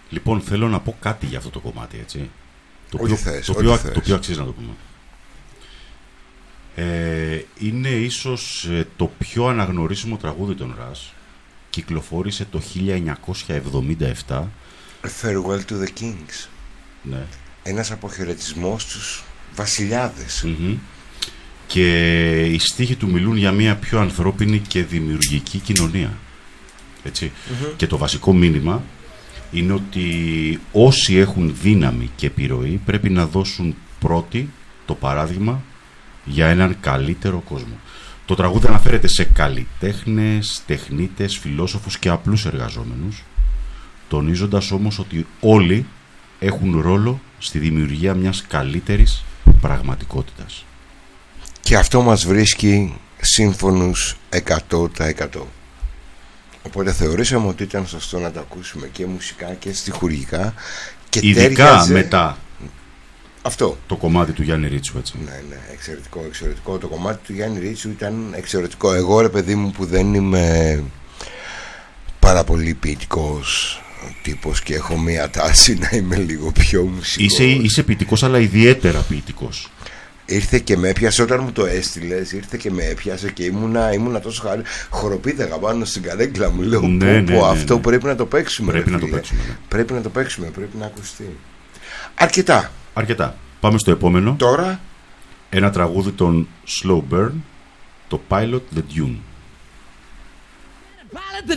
Λοιπόν, θέλω να πω κάτι για αυτό το κομμάτι, έτσι. Το οποίο αξίζει να το πούμε. Είναι ίσως το πιο αναγνωρίσιμο τραγούδι των Rush. Κυκλοφόρησε το 1977. Farewell to the Kings. Ναι. Ένας αποχαιρετισμός στους βασιλιάδες. Και οι στίχοι του μιλούν για μια πιο ανθρώπινη και δημιουργική κοινωνία. Έτσι. Και το βασικό μήνυμα είναι ότι όσοι έχουν δύναμη και επιρροή πρέπει να δώσουν πρώτοι το παράδειγμα για έναν καλύτερο κόσμο. Το τραγούδι αναφέρεται σε καλλιτέχνες, τεχνίτες, φιλόσοφους και απλούς εργαζόμενους, τονίζοντας όμως ότι όλοι έχουν ρόλο στη δημιουργία μιας καλύτερης πραγματικότητας. Και αυτό μας βρίσκει σύμφωνους 100%. Οπότε θεωρήσαμε ότι ήταν σωστό να το ακούσουμε και μουσικά και στιχουργικά. Και ειδικά μετά αυτό το κομμάτι του Γιάννη Ρίτσου, έτσι. Ναι, εξαιρετικό. Το κομμάτι του Γιάννη Ρίτσου ήταν εξαιρετικό. Εγώ, ρε παιδί μου, που δεν είμαι πάρα πολύ ποιητικός τύπος και έχω μία τάση να είμαι λίγο πιο μουσικός. Είσαι ποιητικός, αλλά ιδιαίτερα ποιητικός. Ήρθε και με έπιασε όταν μου το έστειλες. Ήρθε και με έπιασε και ήμουνα τόσο χοροπίδαγα πάνω στην καρέκλα μου. Λέω αυτό πρέπει να το παίξουμε. Πρέπει να το παίξουμε, πρέπει να ακουστεί. Αρκετά. Πάμε στο επόμενο. Τώρα ένα τραγούδι των Slow Burn, το Pilot the Dune. Pilot the